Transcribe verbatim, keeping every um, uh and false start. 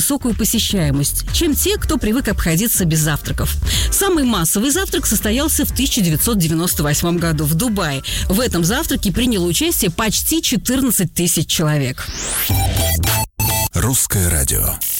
высокую посещаемость, чем те, кто привык обходиться без завтраков. Самый массовый завтрак состоялся в тысяча девятьсот девяносто восьмом году в Дубае. В этом завтраке приняло участие почти четырнадцать тысяч человек. Русское радио.